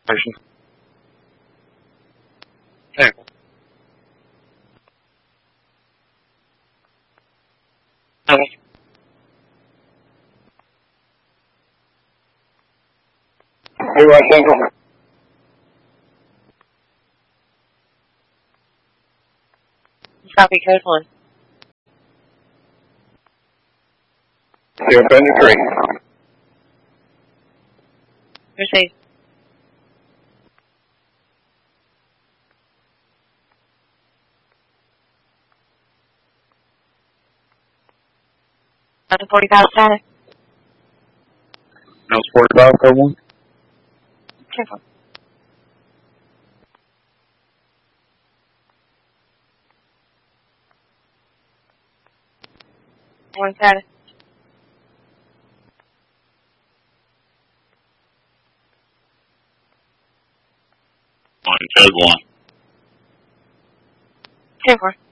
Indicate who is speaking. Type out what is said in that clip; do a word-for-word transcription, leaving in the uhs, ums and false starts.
Speaker 1: Station. Hey. Okay. Hey, Ross Central.
Speaker 2: Copy code one.
Speaker 1: Zero Thunder three.
Speaker 2: Received. Delta forty-five static.
Speaker 1: No forty-five, code one.
Speaker 2: Careful. One status.
Speaker 1: One, code one.
Speaker 2: Careful.